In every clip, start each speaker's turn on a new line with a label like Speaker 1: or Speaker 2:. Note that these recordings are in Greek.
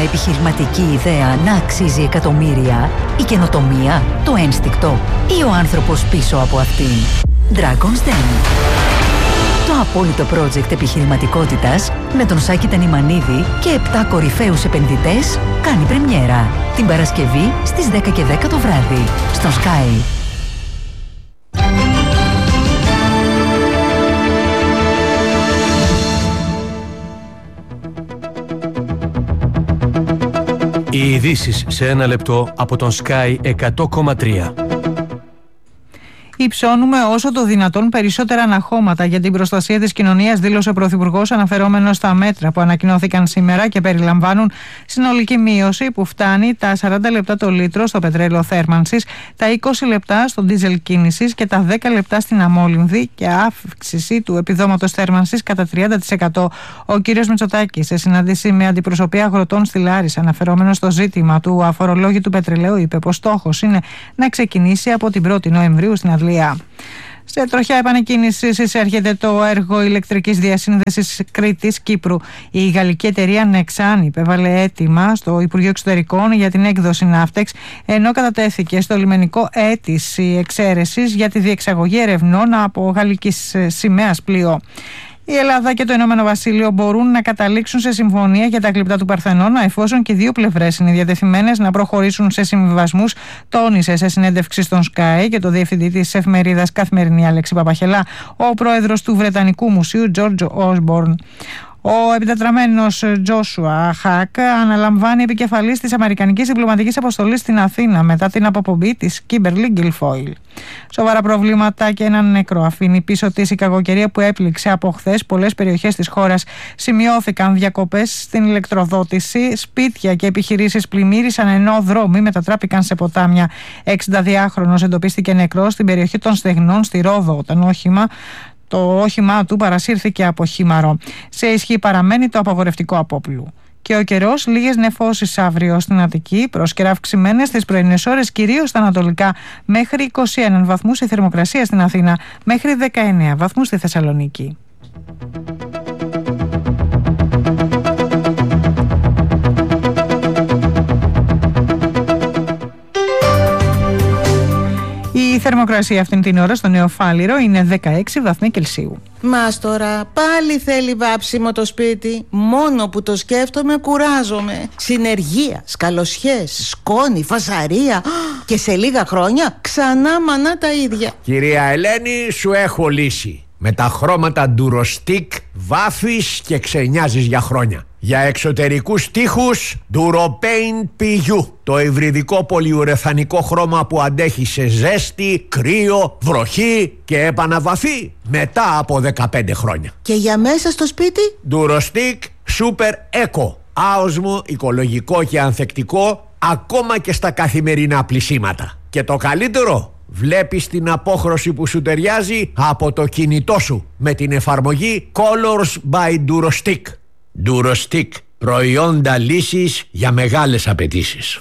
Speaker 1: επιχειρηματική ιδέα να αξίζει εκατομμύρια, η καινοτομία, το ένστικτο ή ο άνθρωπος πίσω από αυτήν? Dragon's Den. Το απόλυτο project επιχειρηματικότητας με τον Σάκη Τανιμανίδη και 7 κορυφαίους επενδυτές κάνει πρεμιέρα την Παρασκευή στις 10:10 το βράδυ στο Sky.
Speaker 2: Οι ειδήσεις σε ένα λεπτό από τον Sky 100,3.
Speaker 3: Υψώνουμε όσο το δυνατόν περισσότερα αναχώματα για την προστασία της κοινωνίας, δήλωσε ο Πρωθυπουργός, αναφερόμενος στα μέτρα που ανακοινώθηκαν σήμερα και περιλαμβάνουν συνολική μείωση που φτάνει τα 40 λεπτά το λίτρο στο πετρέλαιο θέρμανσης, τα 20 λεπτά στο ντίζελ κίνησης και τα 10 λεπτά στην αμόλυνδη και αύξηση του επιδόματος θέρμανσης κατά 30%. Ο κ. Μητσοτάκης, σε συνάντηση με αντιπροσωπεία αγροτών στη Λάρισα, αναφερόμενος στο ζήτημα του αφορολόγητου πετρελαίου, είπε πως στόχος είναι να ξεκινήσει από την 1η Νοεμβρίου στην Αγγλία. Σε τροχιά επανεκκίνησης εισέρχεται το έργο ηλεκτρικής διασύνδεσης Κρήτης-Κύπρου. Η γαλλική εταιρεία Nexan υπέβαλε αίτημα στο Υπουργείο Εξωτερικών για την έκδοση ναύτεξ, ενώ κατατέθηκε στο λιμενικό αίτηση εξαίρεσης για τη διεξαγωγή ερευνών από γαλλικής σημαίας πλοίο. Η Ελλάδα και το Ηνωμένο Βασίλειο μπορούν να καταλήξουν σε συμφωνία για τα γλυπτά του Παρθενώνα, εφόσον και οι δύο πλευρές είναι διατεθειμένες να προχωρήσουν σε συμβιβασμούς, τόνισε σε συνέντευξη στον Sky και το διευθυντή της εφημερίδας Καθημερινή Αλέξη Παπαχελά ο πρόεδρος του Βρετανικού Μουσείου George Osborne. Ο επιτετραμένος Τζόσουα Χακ αναλαμβάνει επικεφαλής της Αμερικανικής Διπλωματικής Αποστολής στην Αθήνα μετά την αποπομπή της Κίμπερλι Γκιλφόιλ. Σοβαρά προβλήματα και έναν νεκρό αφήνει πίσω της η κακοκαιρία που έπληξε από χθες πολλές περιοχές της χώρας. Σημειώθηκαν διακοπές στην ηλεκτροδότηση, σπίτια και επιχειρήσεις πλημμύρισαν, ενώ δρόμοι μετατράπηκαν σε ποτάμια. 62χρονος εντοπίστηκε νεκρός στην περιοχή των Στεγνών στη Ρόδο, όταν το όχημά του παρασύρθηκε από χήμαρο. Σε ισχύ παραμένει το απαγορευτικό απόπλου. Και ο καιρός, λίγες νεφώσεις αύριο στην Αττική, πρόσκαιρα αυξημένες στις πρωινές ώρες, κυρίως στα ανατολικά, μέχρι 21 βαθμούς η θερμοκρασία στην Αθήνα, μέχρι 19 βαθμούς στη Θεσσαλονίκη. Η θερμοκρασία αυτήν την ώρα στο Νέο Φάληρο είναι 16 βαθμοί Κελσίου.
Speaker 4: Μας τώρα πάλι θέλει βάψιμο το σπίτι. Μόνο που το σκέφτομαι κουράζομαι. Συνεργεία, σκαλοσιές, σκόνη, φασαρία. Και σε λίγα χρόνια ξανά μανά τα ίδια.
Speaker 5: Κυρία Ελένη, σου έχω λύση. Με τα χρώματα Durostic βάφεις και ξενιάζεις για χρόνια. Για εξωτερικούς τοίχους Duropaint PU, το υβριδικό πολυουρεθανικό χρώμα που αντέχει σε ζέστη, κρύο, βροχή και επαναβαφή μετά από 15 χρόνια.
Speaker 4: Και για μέσα στο σπίτι
Speaker 5: Durostic Super Eco, άοσμο, οικολογικό και ανθεκτικό ακόμα και στα καθημερινά πλυσίματα. Και το καλύτερο, βλέπεις την απόχρωση που σου ταιριάζει από το κινητό σου με την εφαρμογή Colors by Durostic. Durostic, προϊόντα λύσης για μεγάλες απαιτήσεις.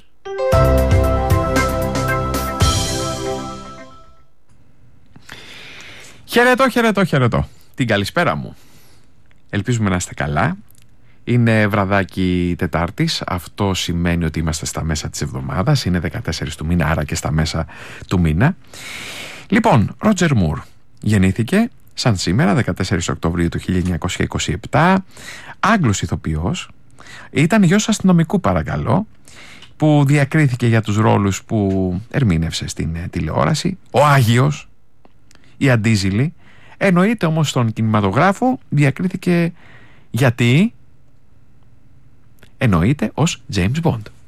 Speaker 6: Χαιρετώ. Την καλησπέρα μου. Ελπίζουμε να είστε καλά. Είναι βραδάκι Τετάρτης. Αυτό σημαίνει ότι είμαστε στα μέσα της εβδομάδας. Είναι 14 του μήνα, άρα και στα μέσα του μήνα. Λοιπόν, Ρότζερ Μουρ γεννήθηκε σαν σήμερα 14 Οκτωβρίου του 1927. Άγγλος ηθοποιός. Ήταν γιος αστυνομικού, παρακαλώ, που διακρίθηκε για τους ρόλους που ερμήνευσε στην τηλεόραση. Ο Άγιος, η Αντίζηλη. Εννοείται όμως στον κινηματογράφο διακρίθηκε γιατί εννοείται ως James Bond.